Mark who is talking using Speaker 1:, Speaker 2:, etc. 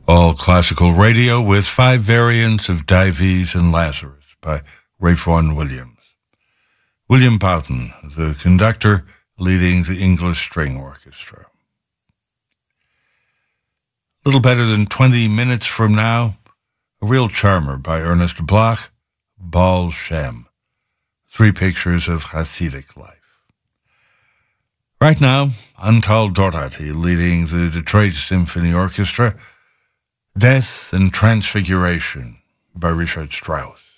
Speaker 1: All Classical Radio with 5 variants of Dives and Lazarus by Ralph Vaughan Williams. William Boughton, the conductor, leading the English String Orchestra. A little better than 20 minutes from now, a real charmer by Ernest Bloch, Baal Shem. 3 pictures of Hasidic life. Right now, Antal Doherty leading the Detroit Symphony Orchestra, Death and Transfiguration by Richard Strauss.